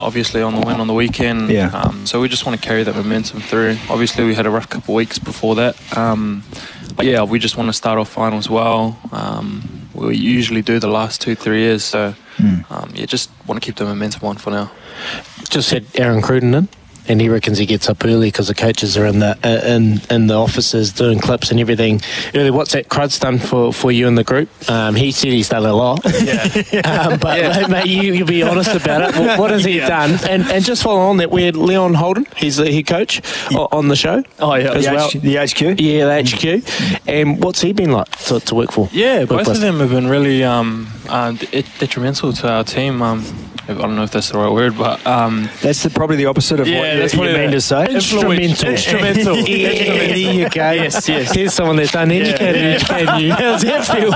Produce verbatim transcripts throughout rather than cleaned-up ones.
obviously on the win on the weekend. Yeah. Um, so we just want to carry that momentum through. Obviously we had a rough couple of weeks before that. Um, but yeah, we just want to start off finals well. Um, we usually do the last two, three years. So mm. um, yeah, just want to keep the momentum on for now. Just had Aaron Cruden in, and he reckons he gets up early because the coaches are in the uh, in in the offices doing clips and everything early. What's that Crud's done for, for you in the group? Um, he said he's done a lot. Yeah. um, but yeah. mate, mate, you you be honest about it. What, what has he yeah. done? And and just follow on that, we had Leon Holden. He's the head coach yeah. on the show. Oh yeah, as the, well. H- the H Q. Yeah, the H Q. And what's he been like to, to work for? Yeah, work both with? of them have been really um, uh, detrimental to our team. Um, I don't know if that's the right word, but um, that's the, probably the opposite of yeah, what that's you, you mean to say. Instrumental. Instrumental. yeah, there you go. Yes, yes. Here's someone that's uneducated yeah, yeah. educated you. How's that feel?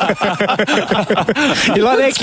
You like that,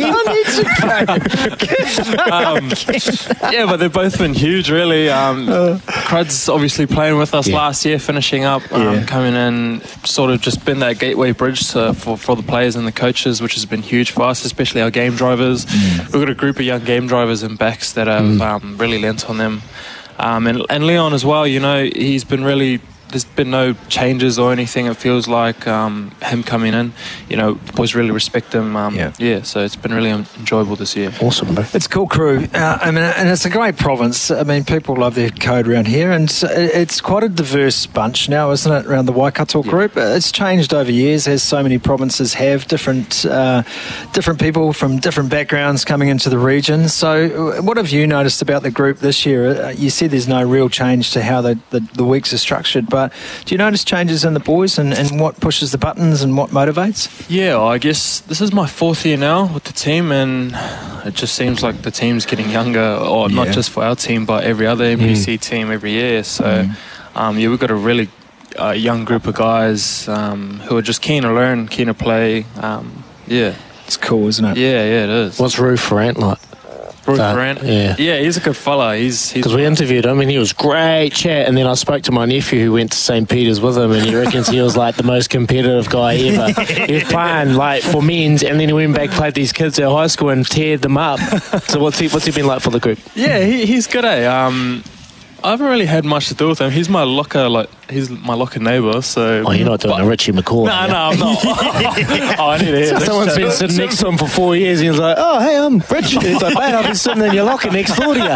Ken? um, yeah, but they've both been huge, really. Um, uh, Crud's obviously playing with us yeah. last year, finishing up, um, yeah. coming in, sort of just been that gateway bridge to, for, for the players and the coaches, which has been huge for us, especially our game drivers. Mm. We've got a group of young game drivers and backs that have mm. um, really lent on them. Um, and, and Leon as well, you know, he's been really... There's been no changes or anything. It feels like um, him coming in, you know, boys really respect him. Um, yeah. yeah, so it's been really enjoyable this year. Awesome, bro. It's a cool crew. Uh, I mean, and it's a great province. I mean, people love their code around here, and it's quite a diverse bunch now, isn't it, around the Waikato group? Yeah. It's changed over years, as so many provinces have, different uh, different people from different backgrounds coming into the region. So what have you noticed about the group this year? You said there's no real change to how the, the, the weeks are structured, but do you notice changes in the boys and, and what pushes the buttons and what motivates? Yeah, well, I guess this is my fourth year now with the team, and it just seems like the team's getting younger, or yeah. not just for our team, but every other M P C mm. team every year. So, mm. um, yeah, we've got a really uh, young group of guys um, who are just keen to learn, keen to play. Um, yeah. It's cool, isn't it? Yeah, yeah, it is. What's Roo Ferrant like? Bruce uh, Grant. Yeah. yeah, he's a good fella. He's because we interviewed him and he was great chat, and then I spoke to my nephew who went to Saint Peter's with him, and he reckons he was like the most competitive guy ever. He was playing like for men's, and then he went back played these kids at high school and teared them up. So what's he what's he been like for the group? Yeah, he, he's good. Eh? Um, I haven't really had much to do with him. He's my locker, like he's my locker neighbour. So oh, you're not doing but, a Richie McCaw? No, no, I'm not. oh, I need to hear. Someone's been sitting next to him for four years, and he's like, "Oh, hey, I'm Richie." He's like, "Man, I've been sitting in your locker next door to you."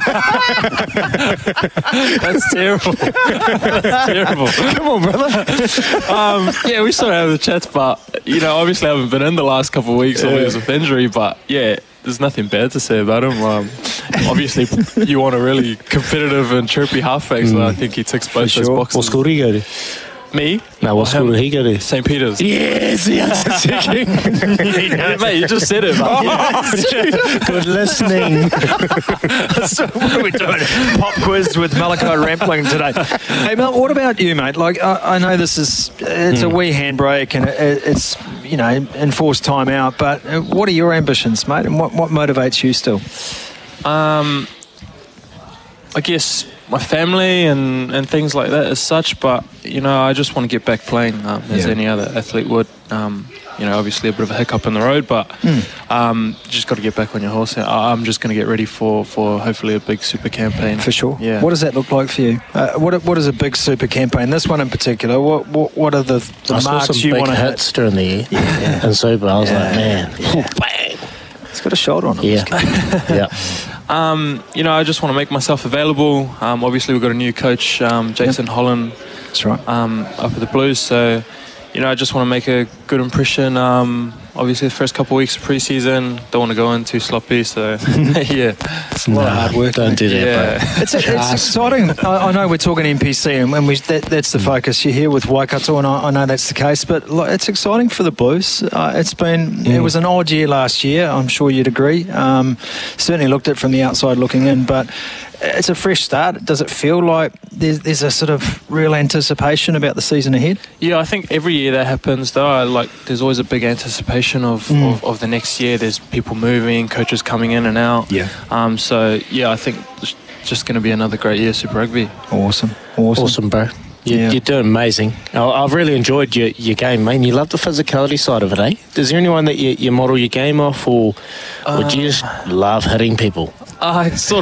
That's terrible. That's terrible. Come on, brother. um, yeah, we sort of have the chats, but you know, obviously, I haven't been in the last couple of weeks, obviously with injury, but yeah. There's nothing bad to say about him. Um, obviously, you want a really competitive and chirpy halfback, so mm. I think he ticks both sure. those boxes. What school did he go to? Me? No, what school did he go to? Saint Peter's. Yes, yes. yeah, mate, you just said it. Oh, good listening. So what are we doing? Pop quiz with Malachi Rampling today. Hey, Mel, what about you, mate? Like, I, I know this is, it's mm. a wee handbrake and it, it's, you know, enforced time out, but what are your ambitions, mate? And what, what motivates you still? Um, I guess my family and, and things like that as such, but you know, I just want to get back playing um, as yeah. any other athlete would. Um, you know, obviously a bit of a hiccup in the road, but mm. um, just got to get back on your horse. I'm just going to get ready for, for hopefully a big super campaign. For sure. Yeah. What does that look like for you? Uh, what What is a big super campaign? This one in particular. What What, what are the, the I marks saw some you big want to hits hit? during the year? Yeah. yeah. And super. I was yeah. like, man, yeah. bang. It's got a shoulder on it. Yeah. yeah. Um, you know, I just want to make myself available. Um, obviously, we've got a new coach, um, Jason yep. Holland. That's right. Um, up at the Blues. So, you know, I just want to make a good impression. Um, obviously, the first couple of weeks of pre-season, don't want to go in too sloppy. So, yeah. It's a lot no, of hard work. Don't do that, yeah. bro. It's, it's exciting. I, I know we're talking N P C, and, and we, that, that's the focus. You're here with Waikato, and I, I know that's the case. But it's exciting for the Blues. Uh, it's been. Mm. It was an odd year last year. I'm sure you'd agree. Um, certainly looked at it from the outside looking in, but it's a fresh start. Does it feel like there's, there's a sort of real anticipation about the season ahead? Yeah, I think every year that happens, though. I, like, there's always a big anticipation of, mm. of, of the next year. There's people moving, coaches coming in and out. Yeah. Um. So yeah, I think it's just going to be another great year Super Rugby. Awesome. Awesome. Awesome, bro. You're, yeah. you're doing amazing. I've really enjoyed your, your game, man. You love the physicality side of it, eh? Is there anyone that you, you model your game off, or, or uh, do you just love hitting people? Uh, it's sort